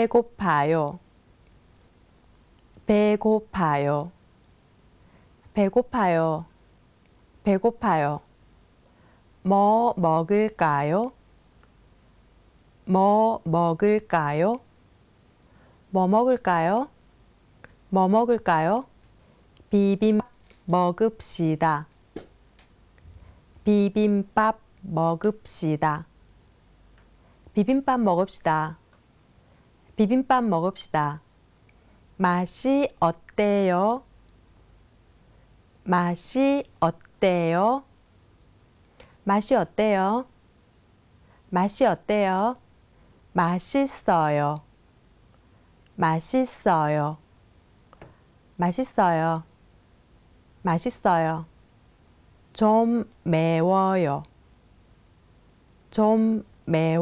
배고파요. 배고파요. 배고파요. 배고파요. 뭐 먹을까요? 뭐 먹을까요? 뭐 먹을까요? 뭐 먹을까요? 비빔밥 먹읍시다. 비빔밥 먹읍시다. 비빔밥 먹읍시다. 비빔밥 먹읍시다. 맛이 어때요? 맛이 어때요? 맛이 어때요? 맛이 어때요? 맛있어요. 맛있어요. 맛있어요. 맛있어요. 좀 매워요. 좀 매워요.